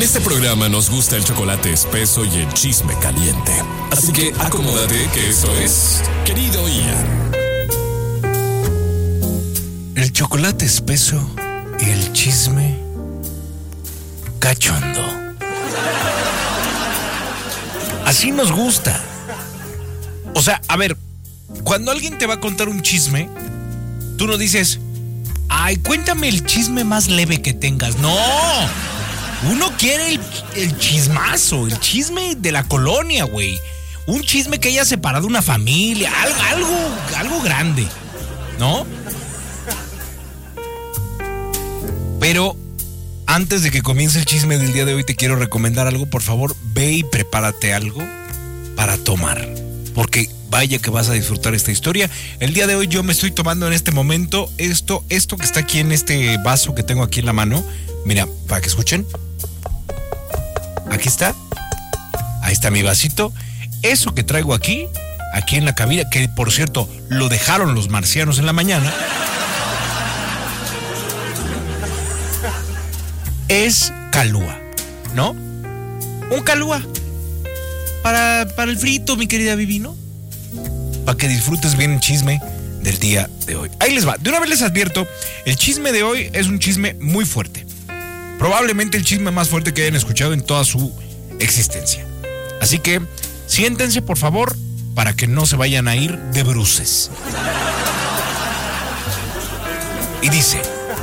este programa nos gusta el chocolate espeso y el chisme caliente. Así que acomódate que esto es Querido Ian. El chocolate espeso y el chisme cachondo. Así nos gusta. O sea, a ver, cuando alguien te va a contar un chisme, tú no dices, ay, cuéntame el chisme más leve que tengas. No, uno quiere el chismazo, el chisme de la colonia, güey. Un chisme que haya separado una familia, algo grande, ¿no? Pero antes de que comience el chisme del día de hoy, te quiero recomendar algo. Por favor, ve y prepárate algo para tomar, porque vaya que vas a disfrutar esta historia. El día de hoy yo me estoy tomando en este momento esto que está aquí en este vaso que tengo aquí en la mano. Mira, para que escuchen. Aquí está. Ahí está mi vasito. Eso que traigo aquí en la cabina, que por cierto, lo dejaron los marcianos en la mañana, es Kahlúa, ¿no? Un Kahlúa para el frito, mi querida Vivi, ¿no? Para que disfrutes bien el chisme del día de hoy. Ahí les va. De una vez les advierto, el chisme de hoy es un chisme muy fuerte. Probablemente el chisme más fuerte que hayan escuchado en toda su existencia. Así que siéntense, por favor, para que no se vayan a ir de bruces. Y dice: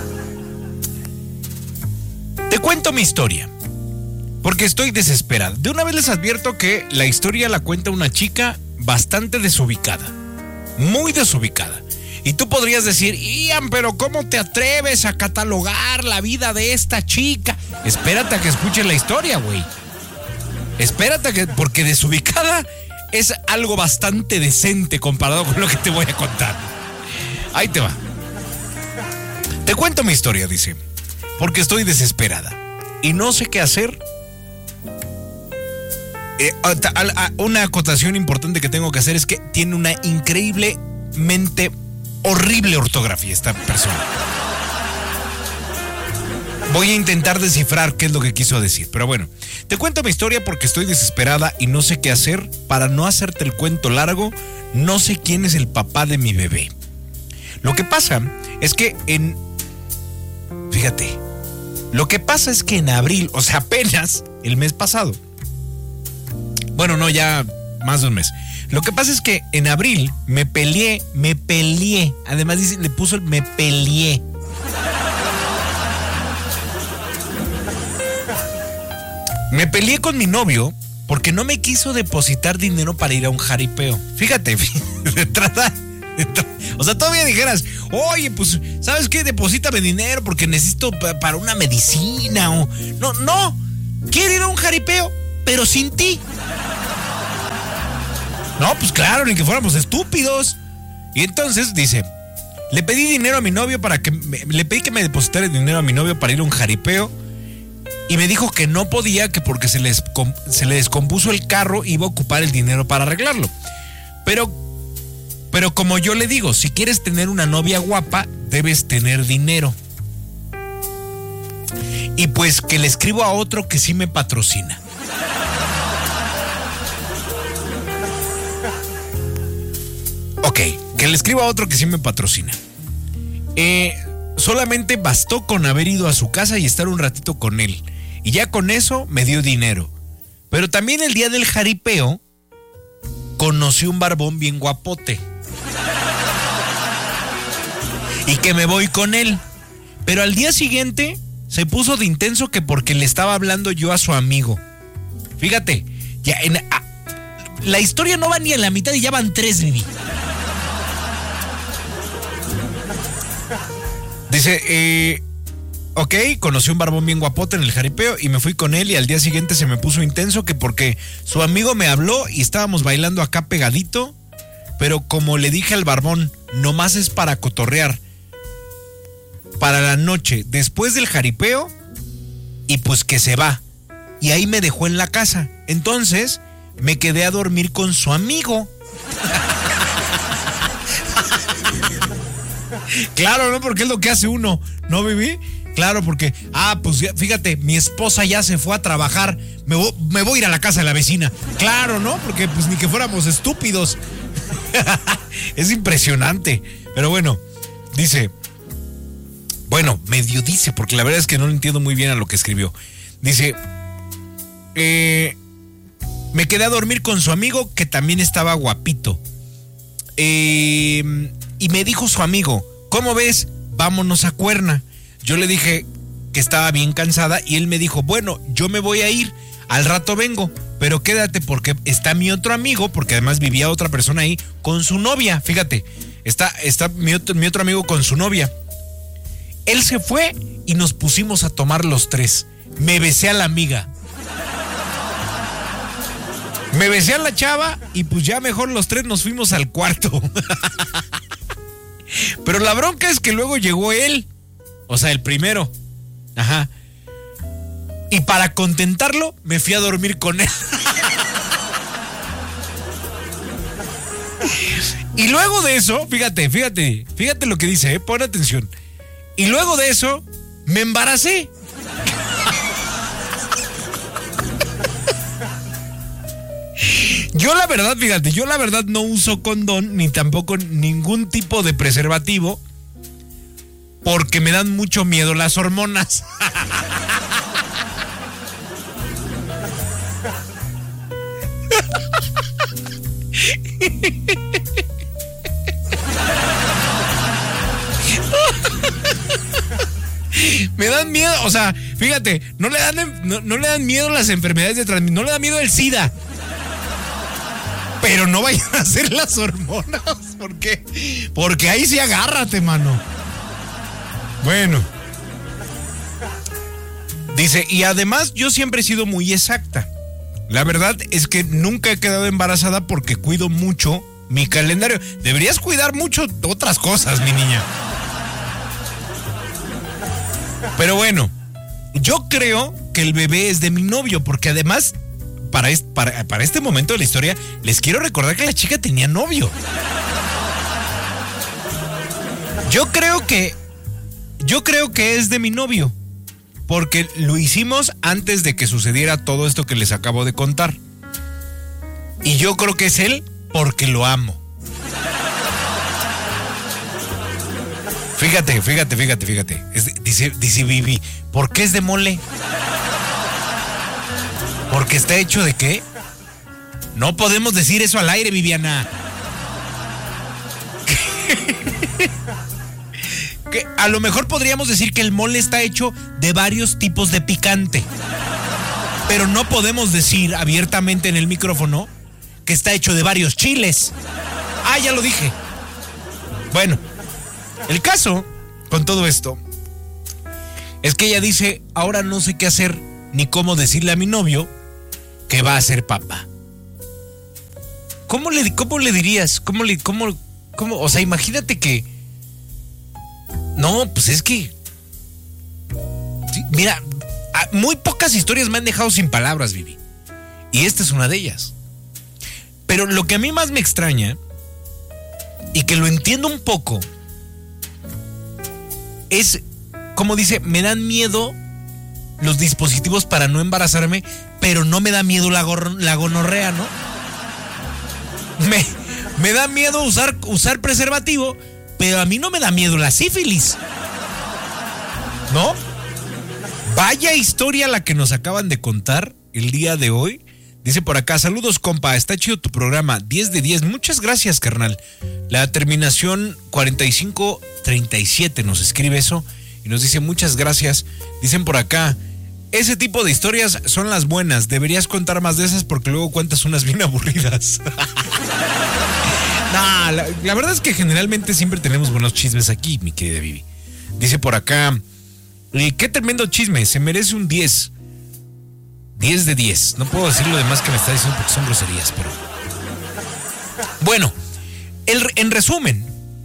te cuento mi historia, porque estoy desesperada. De una vez les advierto que la historia la cuenta una chica bastante desubicada, muy desubicada. Y tú podrías decir, Ian, pero ¿cómo te atreves a catalogar la vida de esta chica? Espérate a que escuches la historia, güey. Espérate a que, porque desubicada es algo bastante decente comparado con lo que te voy a contar. Ahí te va. Te cuento mi historia, dice, porque estoy desesperada y no sé qué hacer. Una acotación importante que tengo que hacer es que tiene una increíblemente horrible ortografía esta persona. Voy a intentar descifrar qué es lo que quiso decir, pero bueno, te cuento mi historia porque estoy desesperada y no sé qué hacer. Para no hacerte el cuento largo, no sé quién es el papá de mi bebé. Lo que pasa es que fíjate, lo que pasa es que en abril, o sea, apenas el mes pasado, bueno, no, ya más de un mes. Lo que pasa es que en abril me peleé. Además dice, le puso el me peleé. Me peleé con mi novio porque no me quiso depositar dinero para ir a un jaripeo. Fíjate, de entrada. O sea, todavía dijeras, oye, pues, ¿sabes qué? Deposítame dinero porque necesito para una medicina o... No, quiero ir a un jaripeo, pero sin ti. No, pues claro, ni que fuéramos estúpidos. Y entonces dice, le pedí dinero a mi novio le pedí que me depositara el dinero a mi novio para ir a un jaripeo. Y me dijo que no podía, que porque se le descompuso el carro, iba a ocupar el dinero para arreglarlo. Pero como yo le digo, si quieres tener una novia guapa, debes tener dinero. Y pues que le escribo a otro que sí me patrocina. Ok, que le escribo a otro que sí me patrocina. Solamente bastó con haber ido a su casa y estar un ratito con él. Y ya con eso me dio dinero. Pero también el día del jaripeo conocí un barbón bien guapote. Y que me voy con él. Pero al día siguiente se puso de intenso que porque le estaba hablando yo a su amigo. Fíjate, ya la historia no va ni a la mitad y ya van 3, Vivi. Dice, ok, conocí un barbón bien guapote en el jaripeo y me fui con él y al día siguiente se me puso intenso que porque su amigo me habló y estábamos bailando acá pegadito, pero como le dije al barbón, nomás es para cotorrear, para la noche, después del jaripeo, y pues que se va. Y ahí me dejó en la casa. Entonces me quedé a dormir con su amigo. Claro, ¿no? Porque es lo que hace uno, ¿no, Vivi? Claro, porque, pues fíjate, mi esposa ya se fue a trabajar, me voy a ir a la casa de la vecina. Claro, ¿no? Porque pues ni que fuéramos estúpidos. Es impresionante. Pero bueno, dice, medio dice, porque la verdad es que no lo entiendo muy bien a lo que escribió. Dice, me quedé a dormir con su amigo que también estaba guapito. Y me dijo su amigo, ¿cómo ves? Vámonos a Cuerna. Yo le dije que estaba bien cansada y él me dijo, bueno, yo me voy a ir, al rato vengo, pero quédate porque está mi otro amigo, porque además vivía otra persona ahí, con su novia, fíjate, está mi otro amigo con su novia. Él se fue y nos pusimos a tomar los tres. Me besé a la amiga. Me besé a la chava y pues ya mejor los tres nos fuimos al cuarto. Pero la bronca es que luego llegó él, o sea, el primero. Ajá. Y para contentarlo, me fui a dormir con él. Y luego de eso, fíjate lo que dice, pon atención. Y luego de eso, me embaracé. Yo la verdad no uso condón ni tampoco ningún tipo de preservativo porque me dan mucho miedo las hormonas. Me dan miedo, o sea, fíjate, no le dan miedo las enfermedades de transmisión, no le da miedo el SIDA. Pero no vayan a ser las hormonas, ¿por qué? Porque ahí sí agárrate, mano. Bueno. Dice, y además yo siempre he sido muy exacta. La verdad es que nunca he quedado embarazada porque cuido mucho mi calendario. Deberías cuidar mucho otras cosas, mi niña. Pero bueno, yo creo que el bebé es de mi novio, porque además, para este momento de la historia, les quiero recordar que la chica tenía novio. Yo creo que es de mi novio, porque lo hicimos antes de que sucediera todo esto que les acabo de contar. Y yo creo que es él porque lo amo. Fíjate. Dice Vivi, ¿por qué es de mole? ¿Porque está hecho de qué? No podemos decir eso al aire, Viviana. Que a lo mejor podríamos decir que el mole está hecho de varios tipos de picante. Pero no podemos decir abiertamente en el micrófono que está hecho de varios chiles. Ya lo dije. Bueno, el caso con todo esto es que ella dice, ahora no sé qué hacer ni cómo decirle a mi novio que va a ser papá. ¿Cómo le dirías? ¿Cómo? O sea, imagínate que... No, pues es que... Sí, mira, muy pocas historias me han dejado sin palabras, Vivi. Y esta es una de ellas. Pero lo que a mí más me extraña, y que lo entiendo un poco, es, como dice, me dan miedo los dispositivos para no embarazarme, pero no me da miedo la gonorrea, ¿no? Me da miedo usar preservativo, pero a mí no me da miedo la sífilis, ¿no? Vaya historia la que nos acaban de contar el día de hoy. Dice por acá, saludos compa, está chido tu programa, 10 de 10, muchas gracias carnal. La terminación 4537 nos escribe eso y nos dice muchas gracias. Dicen por acá, ese tipo de historias son las buenas, deberías contar más de esas porque luego cuentas unas bien aburridas. No, la verdad es que generalmente siempre tenemos buenos chismes aquí, mi querida Vivi. Dice por acá, y qué tremendo chisme, se merece un 10. 10 de 10. No puedo decir lo demás que me está diciendo porque son groserías, pero... Bueno, en resumen,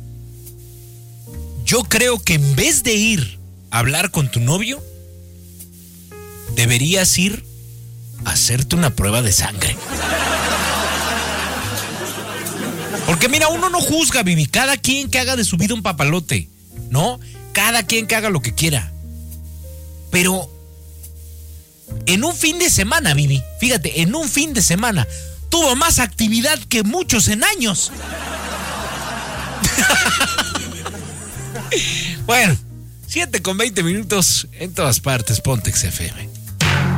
yo creo que en vez de ir a hablar con tu novio, deberías ir a hacerte una prueba de sangre. Porque mira, uno no juzga, Vivi. Cada quien que haga de su vida un papalote, ¿no? Cada quien que haga lo que quiera. Pero en un fin de semana, Vivi, fíjate, en un fin de semana tuvo más actividad que muchos en años. Bueno, 7:20 en todas partes, Pontex FM.